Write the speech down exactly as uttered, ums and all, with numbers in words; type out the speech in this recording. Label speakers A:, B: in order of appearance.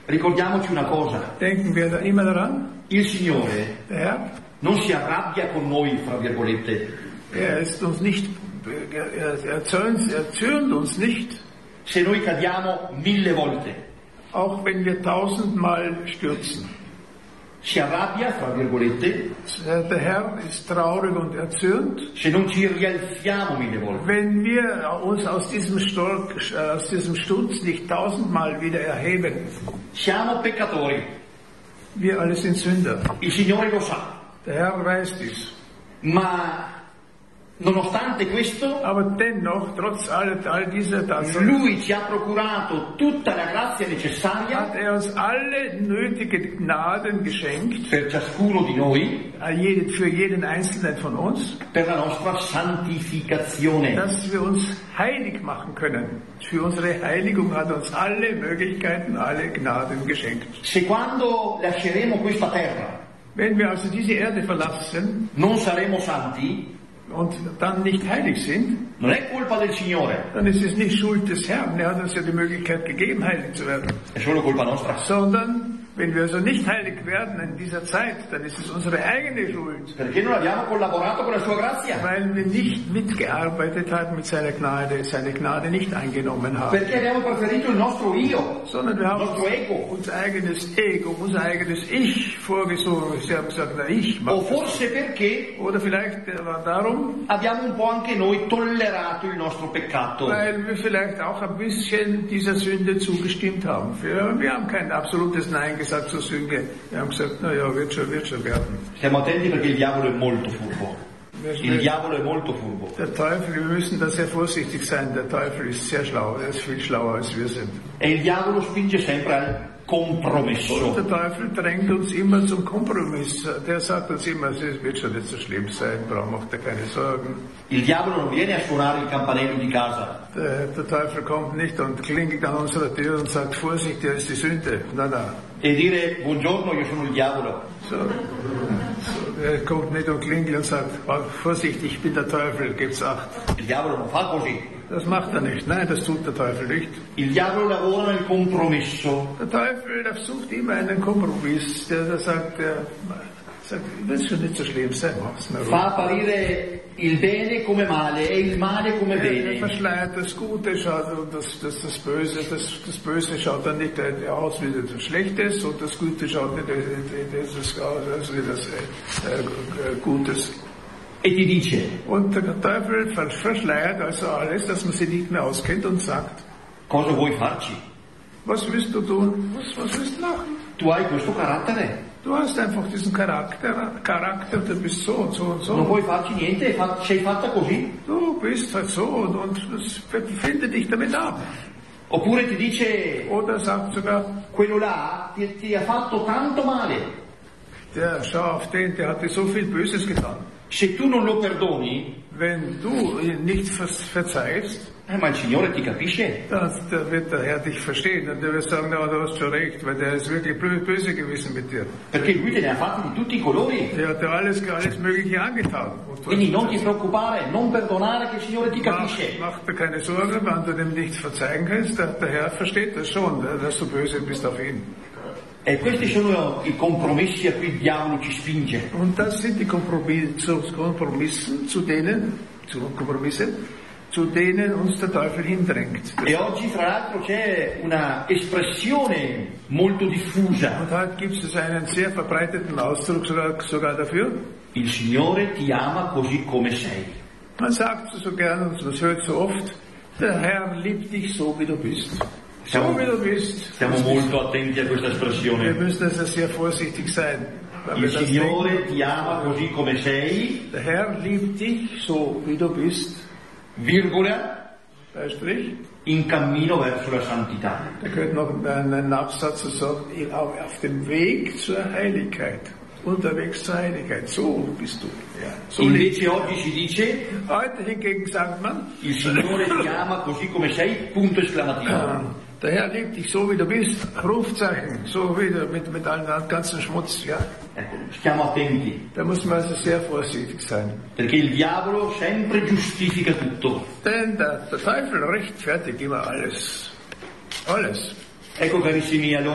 A: Ricordiamoci una cosa.
B: Denken wir da immer daran,
A: Il Signore
B: der Herr,
A: non si arrabbia con noi, fra virgolette,
B: er ist uns nicht, er, er, zürnt, er zürnt uns nicht,
A: se noi cadiamo mille volte.
B: auch wenn wir tausendmal stürzen.
A: Si arrabbia, fra virgolette,
B: Der Herr ist traurig und erzürnt,
A: se non ci rialziamo mille volte.
B: wenn wir uns aus diesem, Sturz, aus diesem Sturz nicht tausendmal wieder erheben.
A: Siamo peccatori.
B: Wir alle sind Sünder.
A: Il Signore lo sa.
B: Der Herr weiß dies.
A: Ma nonostante questo,
B: Aber dennoch, trotz all, all dieser Tatsachen,
A: Lui ci ha procurato tutta la grazia necessaria
B: hat er uns alle nötigen Gnaden geschenkt,
A: per ciascuno di noi,
B: für jeden Einzelnen von uns,
A: per la nostra santificazione.
B: dass wir uns heilig machen können. Für unsere Heiligung hat er uns alle Möglichkeiten, alle Gnaden geschenkt.
A: Se quando lasceremo questa terra
B: Wenn wir also diese Erde verlassen
A: non saremo santi,
B: und dann nicht heilig sind,
A: non è colpa del Signore,
B: dann ist es nicht Schuld des Herrn. Er hat uns ja die Möglichkeit gegeben, heilig zu werden.
A: è solo colpa nostra.
B: Sondern, wenn wir also nicht heilig werden in dieser Zeit, dann ist es unsere eigene Schuld.
A: Perché non abbiamo collaborato con la sua grazia.
B: Weil wir nicht mitgearbeitet haben mit seiner Gnade, seine Gnade nicht eingenommen haben.
A: Perché abbiamo preferito il nostro io,
B: Sondern wir
A: il
B: haben
A: nostro ego.
B: unser eigenes Ego, unser eigenes Ich vorgesogen. Sie haben gesagt, na ich mach
A: O
B: das.
A: forse perché
B: Oder vielleicht äh, war darum,
A: abbiamo un po' anche noi tollerato il nostro peccato.
B: weil wir vielleicht auch ein bisschen dieser Sünde zugestimmt haben. Wir, wir haben kein absolutes Nein gesagt zur Sünde. Wir haben gesagt, na ja, wird schon, wird schon werden.
A: Stiamo attenti perché il diavolo è molto furbo.
B: Wir-
A: Il diavolo è molto furbo.
B: Der Teufel, wir müssen da sehr vorsichtig sein. Der Teufel ist sehr schlau, er ist viel schlauer als wir sind.
A: E il diavolo spinge sempre al
B: Und
A: compromesso.
B: der Teufel drängt uns immer zum Kompromiss. Der sagt uns immer, es wird schon nicht so schlimm sein, braucht macht dir keine Sorgen.
A: Il diavolo non viene a suonare il campanello di casa.
B: Der, der Teufel kommt nicht und klingelt an unserer Tür und sagt, Vorsicht, hier ist die Sünde. Nein, nein.
A: E dire buongiorno, io sono il diavolo.
B: So, so, er kommt nicht und klingelt und sagt, Vorsicht, ich bin der Teufel, gebt's Acht.
A: Il diavolo non fa così.
B: Das macht er nicht. Nein, das tut der Teufel nicht.
A: Il diavolo lavora nel compromesso.
B: Der Teufel, der sucht immer einen Kompromiss. Der, der sagt, der sagt, wird schon nicht so schlimm sein, mach's nur
A: Fa apparire il bene come male e il male come
B: Er
A: bene.
B: verschleiert das Gute, schaut und das, das, das Böse, das, das Böse schaut dann nicht aus wie das Schlechtes und das Gute schaut nicht das aus wie das äh, äh, Gutes.
A: E ti dice,
B: Und der Teufel verschleiert also alles, dass man sich nicht mehr auskennt und sagt,
A: cosa vuoi farci?
B: was willst du tun? Was, was willst du machen?
A: Tu hai questo carattere,
B: Du hast einfach diesen Charakter, Charakter, du bist so und so und so.
A: non puoi farci niente, fa- sei fatta così.
B: Du bist halt so und, und das finde dich damit ab.
A: Oppure ti dice,
B: Oder sagt sogar,
A: quello là ti, ti ha fatto tanto male.
B: der, schau auf den, der hat dir so viel Böses getan.
A: Se tu non lo perdoni,
B: Wenn du ihn nicht ver verzeihst,
A: eh, ma il Signore ti capisce.
B: dann, dann wird der Herr dich verstehen und der wird sagen, na, du hast schon recht, weil der ist wirklich bö- böse gewesen mit dir.
A: Perché lui te ne ha fatti di tutti i colori.
B: Der hat dir alles, alles Mögliche angetan. Und du
A: Quindi
B: hast-
A: non ti preoccupare, non perdonare che il Signore ti
B: mach,
A: capisce.
B: mach dir keine Sorge, wenn du dem nicht verzeihen kannst, der, der Herr versteht das schon, dass du böse bist auf ihn.
A: E questi sono i compromessi a cui il diavolo ci spinge.
B: Und das sind die Kompromisse, Kompromissen, zu denen, zu Kompromisse, zu denen uns der Teufel hindrängt.
A: E oggi fra l'altro c'è una espressione molto diffusa.
B: Und heute gibt es einen sehr verbreiteten Ausdruck sogar, sogar dafür.
A: Il Signore ti ama così come sei.
B: Man sagt so gern und man hört so oft, der Herr liebt dich so wie du bist.
A: Siamo,
B: So wie du bist.
A: stiamo molto attenti a questa
B: Wir
A: espressione.
B: müssen also sehr vorsichtig sein. Weil wir
A: Il
B: das
A: Signore
B: denken.
A: ti ama così come sei,
B: Der Herr liebt dich so wie du bist.
A: virgola,
B: Beistrich.
A: in cammino verso la santità.
B: Da gehört noch ein, ein Absatz, der sagt, auf, auf dem Weg zur Heiligkeit. Unterwegs zur Heiligkeit. So bist du. Ja, so
A: Invece
B: lebt-
A: oggi si dice,
B: Heute hingegen sagt man,
A: il Signore ti ama così come sei, punto esclamativo.
B: der Herr liebt dich so wie du bist. Rufzeichen. So wie du mit, mit allem ganzen Schmutz. Ja.
A: Ecco, stiamo attenti,
B: Da muss man also sehr vorsichtig sein.
A: perché il diavolo sempre giustifica tutto.
B: Denn der, der Teufel rechtfertigt immer alles. Alles.
A: Ecco carissimi, allora